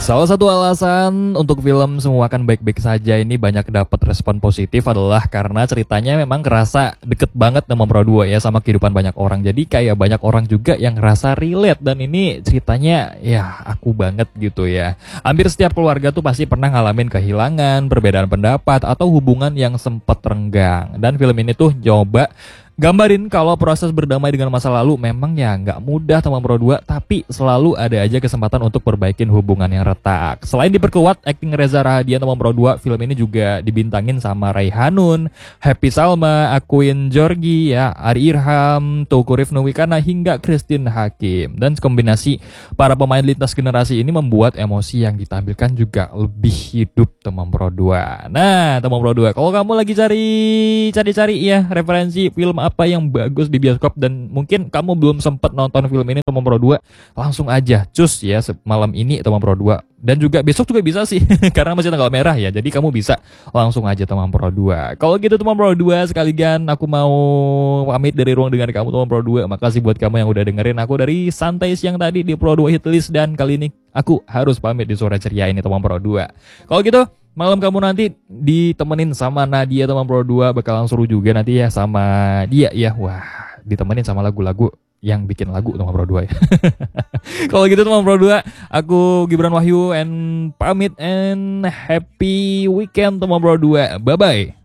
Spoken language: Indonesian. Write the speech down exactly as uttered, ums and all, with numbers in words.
Salah satu alasan untuk film Semua Akan Baik-Baik Saja ini banyak dapat respon positif adalah karena ceritanya memang kerasa deket banget sama Pro dua ya, sama kehidupan banyak orang. Jadi kayak banyak orang juga yang ngerasa relate, dan ini ceritanya ya aku banget gitu ya. Hampir setiap keluarga tuh pasti pernah ngalamin kehilangan, perbedaan pendapat, atau hubungan yang sempat renggang. Dan film ini tuh coba gambarin kalau proses berdamai dengan masa lalu memang ya nggak mudah teman Pro dua, tapi selalu ada aja kesempatan untuk perbaikin hubungan yang retak. Selain diperkuat akting Reza Rahadian teman Pro dua, film ini juga dibintangin sama Raihanun, Happy Salma, Aquin Georgi, ya, Ari Irham, Teuku Rifnu Wikana, hingga Christine Hakim. Dan kombinasi para pemain lintas generasi ini membuat emosi yang ditampilkan juga lebih hidup teman Pro dua. Nah, teman Pro dua, kalau kamu lagi cari cari-cari ya referensi film apa yang bagus di bioskop dan mungkin kamu belum sempat nonton film ini teman Pro dua, langsung aja cus ya malam ini teman Pro dua, dan juga besok juga bisa sih karena masih tanggal merah ya, jadi kamu bisa langsung aja teman Pro dua. Kalau gitu teman Pro dua, sekalian aku mau pamit dari ruang dengar kamu teman Pro dua. Makasih buat kamu yang udah dengerin aku dari santai siang tadi di Pro dua Hitlist, dan kali ini aku harus pamit di sore ceria ini teman Pro dua. Kalau gitu malam kamu nanti ditemenin sama Nadia teman Pro dua, bakalan seru juga nanti ya sama dia ya. Wah, ditemenin sama lagu-lagu yang bikin lagu teman Pro dua ya. Kalau gitu teman Pro dua, aku Gibran Wahyu and pamit and happy weekend teman Pro dua. Bye bye.